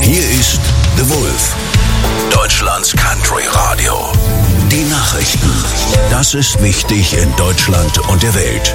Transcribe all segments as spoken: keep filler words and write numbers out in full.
Hier ist The Wolf, Deutschlands Country Radio. Die Nachrichten. Das ist wichtig in Deutschland und der Welt.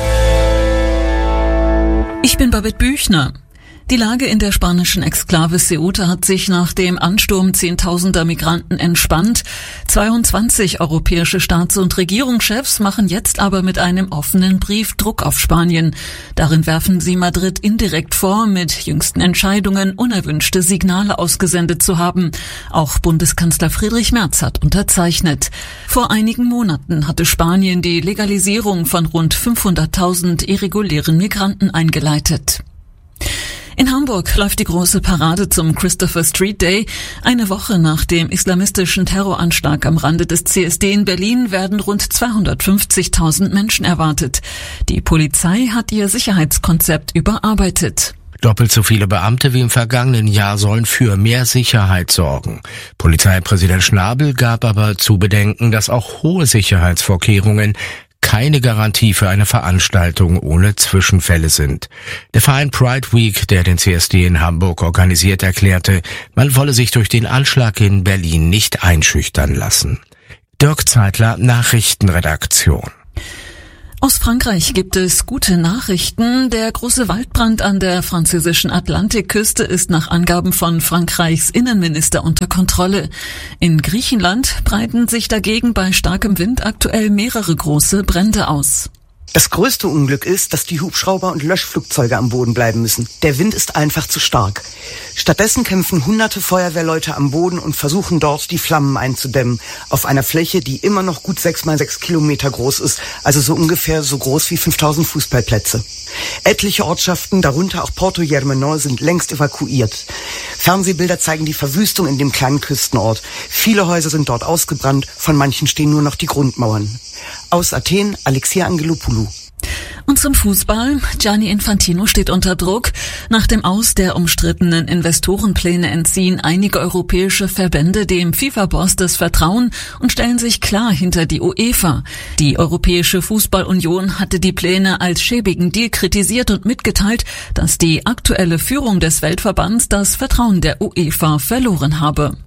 Ich bin Babette Büchner. Die Lage in der spanischen Exklave Ceuta hat sich nach dem Ansturm zehntausender Migranten entspannt. zweiundzwanzig europäische Staats- und Regierungschefs machen jetzt aber mit einem offenen Brief Druck auf Spanien. Darin werfen sie Madrid indirekt vor, mit jüngsten Entscheidungen unerwünschte Signale ausgesendet zu haben. Auch Bundeskanzler Friedrich Merz hat unterzeichnet. Vor einigen Monaten hatte Spanien die Legalisierung von rund fünfhunderttausend irregulären Migranten eingeleitet. In Hamburg läuft die große Parade zum Christopher Street Day. Eine Woche nach dem islamistischen Terroranschlag am Rande des C S D in Berlin werden rund zweihundertfünfzigtausend Menschen erwartet. Die Polizei hat ihr Sicherheitskonzept überarbeitet. Doppelt so viele Beamte wie im vergangenen Jahr sollen für mehr Sicherheit sorgen. Polizeipräsident Schnabel gab aber zu bedenken, dass auch hohe Sicherheitsvorkehrungen keine Garantie für eine Veranstaltung ohne Zwischenfälle sind. Der Verein Pride Week, der den C S D in Hamburg organisiert, erklärte, man wolle sich durch den Anschlag in Berlin nicht einschüchtern lassen. Dirk Zeitler, Nachrichtenredaktion. Aus Frankreich gibt es gute Nachrichten. Der große Waldbrand an der französischen Atlantikküste ist nach Angaben von Frankreichs Innenminister unter Kontrolle. In Griechenland breiten sich dagegen bei starkem Wind aktuell mehrere große Brände aus. Das größte Unglück ist, dass die Hubschrauber und Löschflugzeuge am Boden bleiben müssen. Der Wind ist einfach zu stark. Stattdessen kämpfen hunderte Feuerwehrleute am Boden und versuchen dort, die Flammen einzudämmen. Auf einer Fläche, die immer noch gut sechs mal sechs Kilometer groß ist, also so ungefähr so groß wie fünftausend Fußballplätze. Etliche Ortschaften, darunter auch Porto Germano, sind längst evakuiert. Fernsehbilder zeigen die Verwüstung in dem kleinen Küstenort. Viele Häuser sind dort ausgebrannt, von manchen stehen nur noch die Grundmauern. Aus Athen, Alexia Angelopoulou. Und zum Fußball. Gianni Infantino steht unter Druck. Nach dem Aus der umstrittenen Investorenpläne entziehen einige europäische Verbände dem FIFA-Boss das Vertrauen und stellen sich klar hinter die UEFA. Die Europäische Fußballunion hatte die Pläne als schäbigen Deal kritisiert und mitgeteilt, dass die aktuelle Führung des Weltverbands das Vertrauen der UEFA verloren habe.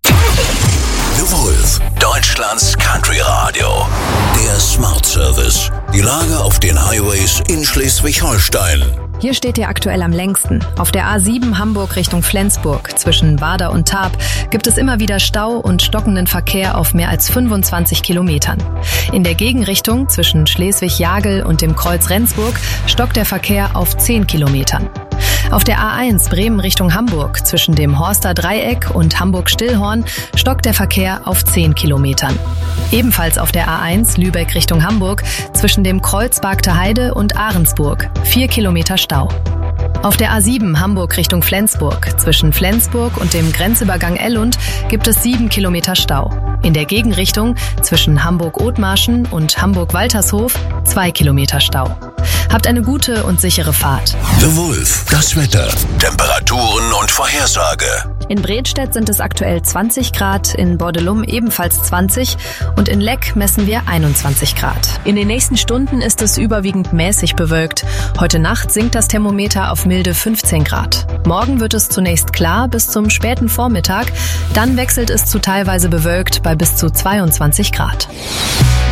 The Wolf, Deutschlands Country Radio. Der Smart Service. Die Lage auf den Highways in Schleswig-Holstein. Hier steht ihr aktuell am längsten. Auf der A sieben Hamburg Richtung Flensburg zwischen Wader und Tarp gibt es immer wieder Stau und stockenden Verkehr auf mehr als fünfundzwanzig Kilometern. In der Gegenrichtung zwischen Schleswig-Jagel und dem Kreuz Rendsburg stockt der Verkehr auf zehn Kilometern. Auf der A eins Bremen Richtung Hamburg zwischen dem Horster Dreieck und Hamburg-Stillhorn stockt der Verkehr auf zehn Kilometern. Ebenfalls auf der A eins Lübeck Richtung Hamburg zwischen dem Kreuz Bargte Heide und Ahrensburg vier Kilometer Stau. Auf der A sieben Hamburg Richtung Flensburg zwischen Flensburg und dem Grenzübergang Ellund gibt es sieben Kilometer Stau. In der Gegenrichtung zwischen Hamburg-Othmarschen und Hamburg-Waltershof zwei Kilometer Stau. Habt eine gute und sichere Fahrt. The Wolf, das Wetter, Temperaturen und Vorhersage. In Bredstedt sind es aktuell zwanzig Grad, in Bordelum ebenfalls zwanzig und in Leck messen wir einundzwanzig Grad. In den nächsten Stunden ist es überwiegend mäßig bewölkt. Heute Nacht sinkt das Thermometer auf milde fünfzehn Grad. Morgen wird es zunächst klar bis zum späten Vormittag, dann wechselt es zu teilweise bewölkt bei bis zu zweiundzwanzig Grad.